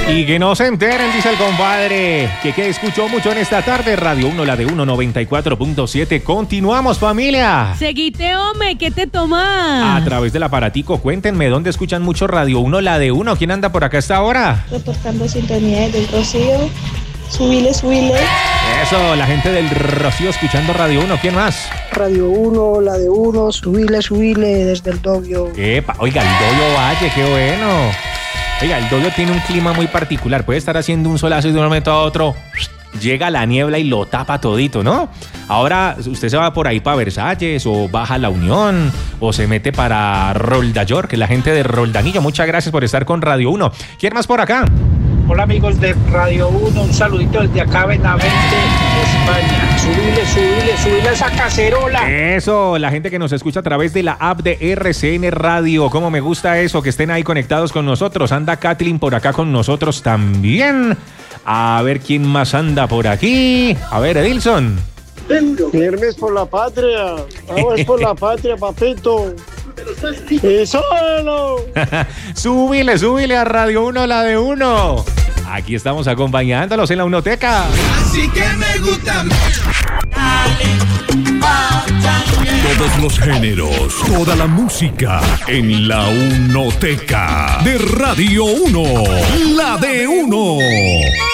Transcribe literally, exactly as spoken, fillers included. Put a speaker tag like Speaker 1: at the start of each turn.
Speaker 1: Y que no se enteren, dice el compadre. Que que escuchó mucho en esta tarde. Radio uno, la de uno, noventa y cuatro punto siete. Continuamos, familia.
Speaker 2: Seguite, hombre, ¿qué te tomas?
Speaker 1: A través del aparatico, cuéntenme, ¿dónde escuchan mucho Radio uno, la de uno? ¿Quién anda por acá a esta hora?
Speaker 3: Reportando sintonía desde el Rocío. Subile, subile.
Speaker 1: Eso, la gente del Rocío escuchando Radio uno. ¿Quién más?
Speaker 3: Radio uno, la de uno. Subile, subile desde el Dobio.
Speaker 1: Epa, oiga, el Dobio Valle, qué bueno. Oiga, el Dobio tiene un clima muy particular. Puede estar haciendo un solazo y de un momento a otro llega la niebla y lo tapa todito, ¿no? Ahora usted se va por ahí para Versalles o baja La Unión o se mete para Roldayor, que es la gente de Roldanillo. Muchas gracias por estar con Radio uno. ¿Quién más por acá?
Speaker 4: Hola amigos de Radio uno, un saludito desde acá, Benavente, España. Subile, subile, subile esa cacerola.
Speaker 1: Eso, la gente que nos escucha a través de la app de R C N Radio. Cómo me gusta eso, que estén ahí conectados con nosotros. Anda Kathleen por acá con nosotros también. A ver quién más anda por aquí. A ver, Edilson.
Speaker 5: Firmes por la patria. Vamos por la patria, papito. ¡Y solo!
Speaker 1: Súbile, súbile a Radio uno, la de uno. Aquí estamos acompañándolos en la Unoteca.
Speaker 6: Así que me gusta.
Speaker 7: Todos los géneros, toda la música en la Unoteca de Radio uno, la de uno.